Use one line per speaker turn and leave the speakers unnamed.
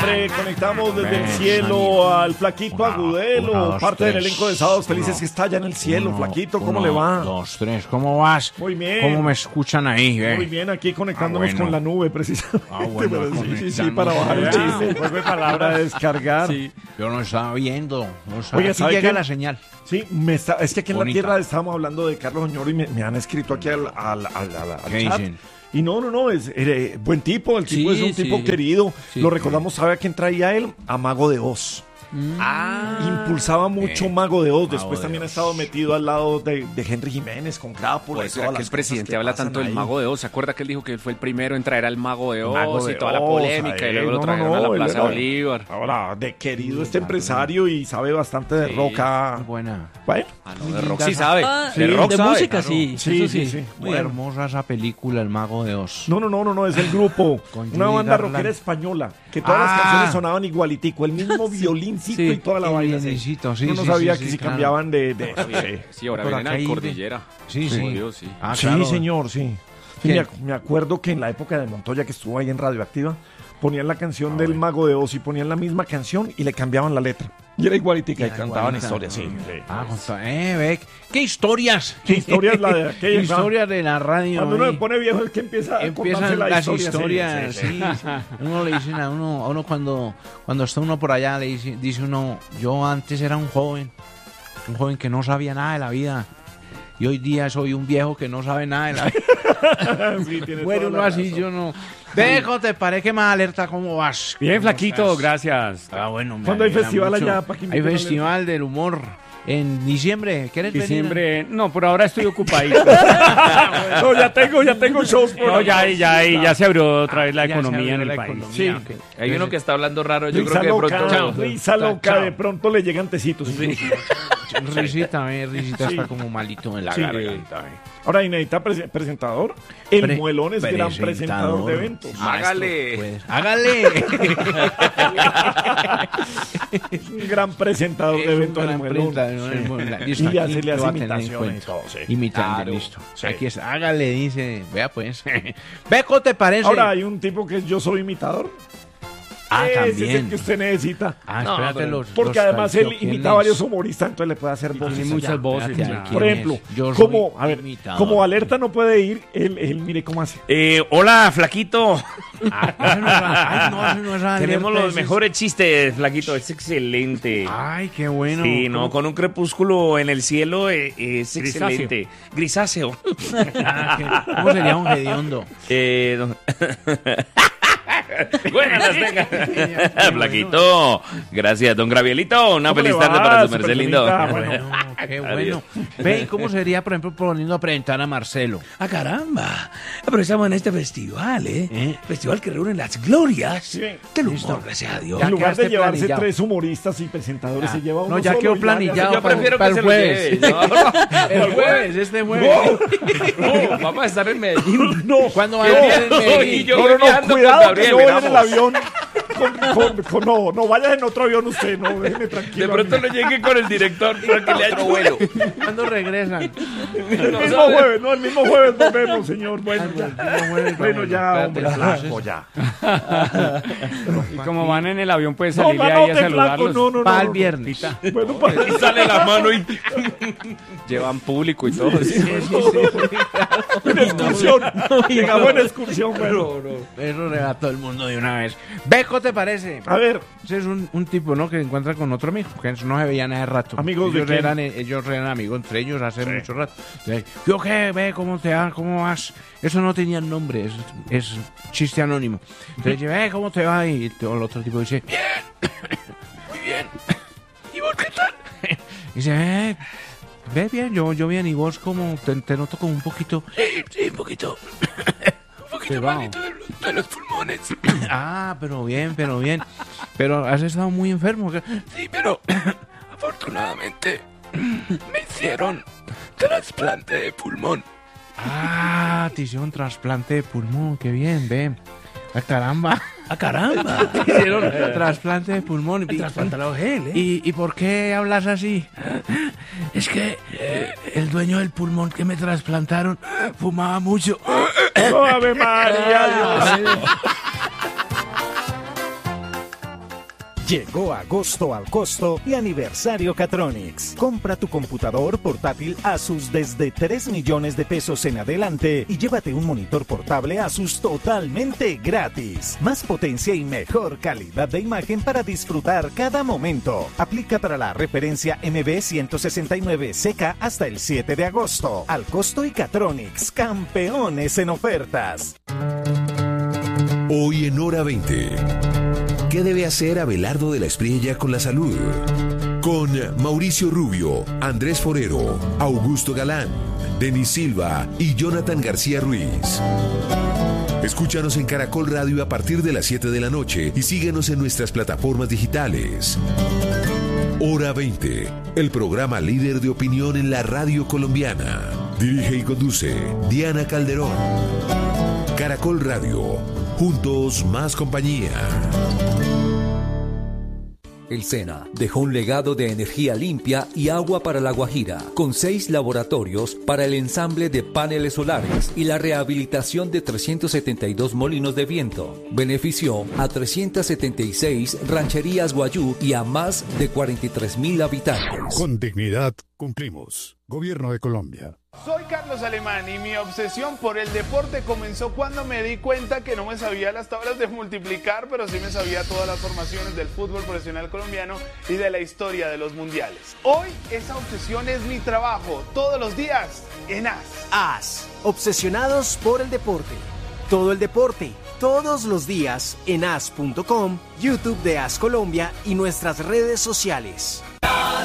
Conectamos desde el cielo al Flaquito Agudelo, parte del elenco de Sábados Felices que está allá en el cielo. Flaquito, ¿cómo le va?
2, 3, ¿cómo vas?
Muy bien.
¿Cómo me escuchan ahí?
Muy bien, aquí conectándonos con la nube, precisamente. Sí, para bajar el
conectándonos.
chiste. Juego de palabras, descargar.
Sí. Yo no estaba viendo. Oiga, aquí
¿sabe
llega
qué?
la señal.
Sí, es que aquí en
Bonita.
la Tierra estábamos hablando de Carlos Oñoro y me han escrito aquí al
¿Qué
chat.
dicen?
Y no, es buen tipo, el tipo
Sí,
es un tipo
sí.
querido.
Sí.
Lo recordamos, ¿sabe a quién traía él? A Mago de Oz. Impulsaba mucho Mago de Oz. Después
de
también ha
Oz.
estado metido al lado de Henry Jiménez con Crápula.
Por
y
eso
todas
era que
las
el presidente
cosas que
habla
pasan
tanto del
ahí.
Mago de Oz. ¿Se acuerda que él dijo que él fue el primero en traer al Mago de Oz
Mago de
y toda la
Oz,
polémica? Y luego lo trajeron a la
él
Plaza
era-
Bolívar.
Ahora, de querido este empresario y sabe bastante de
Sí.
roca.
Buena.
Bueno,
Ah, no, de rock sí sabe.
Sí,
de rock
de
sabe.
música
Claro.
sí,
sí,
eso
sí.
Muy
Bueno.
hermosa esa película, El Mago de Oz.
No, es el grupo.
Con
Una
Judy
banda
Garland.
rockera española. Que todas las
Ah.
canciones sonaban igualitico. El mismo violincito
Sí,
y toda la
el
vaina. sí.
violincito, sí,
Uno no
sí,
sabía
sí,
que
sí,
si
claro.
cambiaban de
Sí, ahora
Por
vienen
acá
a
hay-
Cordillera.
Sí, sí.
Por Dios, sí.
Ah,
Sí,
claro.
señor, sí. Sí,
¿Quién?
me acuerdo que en la época de Montoya, que estuvo ahí en Radioactiva, ponían la canción del Mago de Oz y ponían la misma canción y le cambiaban la letra. Y era igualitica y
Era
cantaban
igualita.
historias, sí.
Ah, ve. ¿Qué historias?
¿Qué historia es la de aquella?
Historias de la radio.
Cuando uno
ahí.
se pone viejo es que empieza a contarse
Empiezan
la
las
historia.
historias,
sí.
sí. Uno le dicen a uno cuando está uno por allá, dice uno, yo antes era un joven que no sabía nada de la vida. Y hoy día soy un viejo que no sabe nada de la vida.
Sí, tiene
Bueno,
toda
uno
la
así,
razón.
yo no. Dejo, te parece que más alerta, ¿cómo vas?
Bien,
¿Cómo
flaquito,
estás?
gracias.
Ah, bueno, me
¿Cuándo hay
alegra
festival
mucho.
allá, pa' que
Hay
inviten a
festival del humor en diciembre. ¿Quieres venir?
Diciembre, no, por ahora estoy ocupadito.
No, ya tengo shows por
No,
ahí.
ya se abrió otra vez la
Ya se
economía en
abrió
el
la
país.
economía,
Sí.
ok.
Hay uno que está hablando raro. Yo
Risa
creo que de
loca,
pronto.
risa loca,
Chao.
de pronto le llegan tecitos.
Risita
Sí.
está como malito en la
Sí.
garganta.
Ahora, y necesita presentador. El
Pre-
Muelón es gran
presentador.
presentador de eventos.
Hágale.
Pues, hágale.
Es un gran presentador de eventos el Muelón.
Listo,
Y le
aquí
hace
lo va a tener en
imitaciones y
cuenta.
todo, sí.
Imitando,
Claro.
listo.
Sí.
Aquí es, hágale, dice. Vea pues. Beco, ¿te parece?
Ahora hay un tipo que es Yo Soy Imitador.
Ah,
Ese es el
también.
que usted necesita.
Ah,
No,
espérate,
pero-
los
Porque además él imita a varios humoristas, entonces le puede hacer voces.
Tiene muchas
allá.
voces.
Espérate,
claro.
¿quién
Por
es?
ejemplo,
Yo soy
como, a ver,
imitador.
como Alerta no puede ir, él mire cómo hace.
Hola, flaquito. Tenemos los
mejores.
mejores chistes, flaquito. Es excelente.
Ay, qué bueno.
Sí, no, con un crepúsculo en el cielo es Grisáceo. excelente. Grisáceo.
¿Cómo sería un hediondo?
Don- Buenas las tengas. Flaquito. Gracias, don Gravielito. Una
¿Cómo
feliz
le
tarde
va,
para su merced lindo.
superpenita?
Bueno, qué bueno. Ve, ¿cómo sería, por ejemplo, poniendo a presentar a Marcelo?
¡Ah, caramba! Pero estamos en este festival, ¿eh? Festival que reúne las glorias
Sí.
del humor, gracias a Dios.
Ya
En lugar de
quedaste
llevarse
planillado.
3 humoristas y presentadores, se lleva uno
No, ya
solo
quedó
y
planillado
Yo prefiero
para
que
el
se lo
jueves.
lleve. No,
El jueves, este jueves.
no, vamos a estar en Medellín.
No,
¿Cuándo va a ir en
Y
Medellín?
yo
no,
voy viajando con
cuidado
Gabriel,
que no vaya en
miramos.
el avión. No vayas en otro avión usted, no, déjeme tranquilo.
De pronto no llegue con el director para que le ayude.
¿Cuándo regresan?
El mismo jueves volvemos, señor. Bueno, ya, hombre, flaco, ya.
Y como van en el avión, puede
No,
salir ahí a
manote, flaco,
saludarlos.
no.
Para el viernes.
Bueno, para
Y sale la mano y llevan público y todo.
una excursión. Llegamos en excursión, bueno.
Eso le da a todo el mundo de una vez. Beco, ¿te parece?
A ver,
Ese es un tipo, ¿no? Que se encuentra con otro amigo, que no se veían hace rato.
¿Amigos de
ellos
quién?
eran amigos entre ellos hace mucho rato. Entonces, ¿yo qué? Ve, ¿cómo te va? ¿Cómo vas? Eso no tenía nombre, es chiste anónimo. Entonces dice, ¿cómo te va? Y el otro tipo dice, bien, muy bien. ¿Y vos qué tal? Y dice, ve bien, yo bien, y vos como te noto como un poquito. Sí, un poquito. Un poquito malito de los pulmones. Ah, pero bien. Pero has estado muy enfermo. Sí, pero afortunadamente me hicieron trasplante de pulmón. Ah, te hicieron trasplante de pulmón, qué bien, ve. Ah, caramba.
¡Ah, caramba!
Te hicieron trasplante de pulmón.
Trasplantado gel, ¿eh?
¿Y por qué hablas así? Es que el dueño del pulmón que me trasplantaron fumaba mucho.
¡Ave María, Dios!
Llegó agosto al costo y aniversario Catronics. Compra tu computador portátil Asus desde 3 millones de pesos en adelante y llévate un monitor portable Asus totalmente gratis. Más potencia y mejor calidad de imagen para disfrutar cada momento. Aplica para la referencia MB169CK hasta el 7 de agosto. Al costo y Catronics, campeones en ofertas.
Hoy en Hora 20. ¿Qué debe hacer Abelardo de la Espriella con la salud? Con Mauricio Rubio, Andrés Forero, Augusto Galán, Denis Silva y Jonathan García Ruiz. Escúchanos en Caracol Radio a partir de las 7 de la noche y síguenos en nuestras plataformas digitales. Hora 20, el programa líder de opinión en la radio colombiana. Dirige y conduce Diana Calderón. Caracol Radio, juntos más compañía.
El SENA dejó un legado de energía limpia y agua para La Guajira, con 6 laboratorios para el ensamble de paneles solares y la rehabilitación de 372 molinos de viento. Benefició a 376 rancherías guayú y a más de 43,000 habitantes.
Con dignidad cumplimos. Gobierno de Colombia.
Soy Carlos Alemán y mi obsesión por el deporte comenzó cuando me di cuenta que no me sabía las tablas de multiplicar, pero sí me sabía todas las formaciones del fútbol profesional colombiano y de la historia de los mundiales. Hoy esa obsesión es mi trabajo, todos los días en AS.
AS, obsesionados por el deporte. Todo el deporte, todos los días en as.com, YouTube de AS Colombia y nuestras redes sociales.